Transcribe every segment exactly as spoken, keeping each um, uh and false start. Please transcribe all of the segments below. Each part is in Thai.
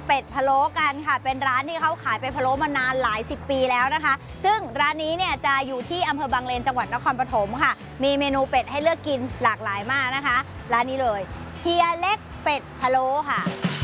เป็ดพะโล้กันค่ะเป็นร้านที่เขาขายเป็ดพะโล้มานานหลายสิบปีแล้วนะคะซึ่งร้านนี้เนี่ยจะอยู่ที่อำเภอบางเลนจังหวัดนครปฐมค่ะมีเมนูเป็ดให้เลือกกินหลากหลายมากนะคะร้านนี้เลยเฮียเล็กเป็ดพะโล้ค่ะ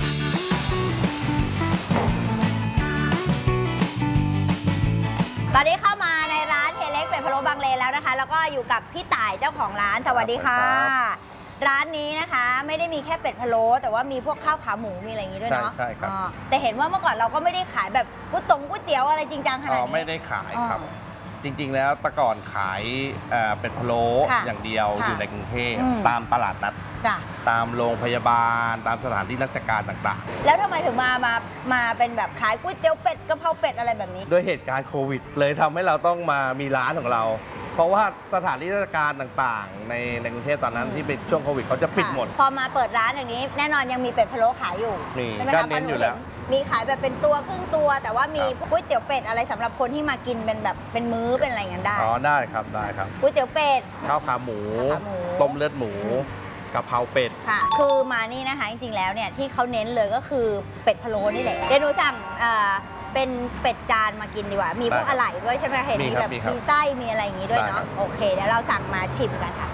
ตอนนี้เข้ามาในร้านเฮียเล็กเป็ดพะโล้บางเลนแล้วนะคะแล้วก็อยู่กับพี่ต่ายเจ้าของร้านสวัสดีค่ะร้านนี้นะคะไม่ได้มีแค่เป็ดพะโล้แต่ว่ามีพวกข้าวขาหมูมีอะไรอย่างนี้ด้วยเนาะใช่ครับแต่เห็นว่าเมื่อก่อนเราก็ไม่ได้ขายแบบก๋วยตงก๋วยเตี๋ยวอะไรจริงจังขนาดนี้ไม่ได้ขายครับจริงๆแล้วแต่ก่อนขายเป็ดพะโล้อย่างเดียวอยู่ในกรุงเทพตามตลาดนัดตามโรงพยาบาลตามสถานที่ราชการต่างๆแล้วทำไมถึงมามามาเป็นแบบขายก๋วยเตี๋ยวเป็ดกะเพราเป็ดอะไรแบบนี้ด้วยเหตุการณ์โควิดเลยทำให้เราต้องมามีร้านของเราเพราะว่าสถานที่ราชการต่างๆในในกรุงเทพตอนนั้นที่เป็นช่วงโควิดเขาจะปิดหมดพอมาเปิดร้านอย่างนี้แน่นอนยังมีเป็ดพะโล้ขายอยู่มีก็เน้นอยู่แล้วมีขายแบบเป็นตัวครึ่งตัวแต่ว่ามีก๋วยเตี๋ยวเป็ดอะไรสำหรับคนที่มากินเป็นแบบเป็นมื้อเป็นอะไรเงี้ยได้อ๋อได้ครับได้ครับก๋วยเตี๋ยวเป็ดข้าวขาหมูต้มเลือดหมูกะเพราเป็ดค่ะคือมานี่นะคะจริงๆแล้วเนี่ยที่เขาเน้นเลยก็คือเป็ดพะโล้นี่แหละเดี๋ยวหนูสั่งเป็นเป็ดจานมากินดีกว่ามีพวกอะไหล่ด้วยใช่ไหมเห็นมีแบบมีไส้มีอะไรอย่างนี้ด้วยเนาะโอเคเดี๋ยวเราสั่งมาชิมกันค่ะ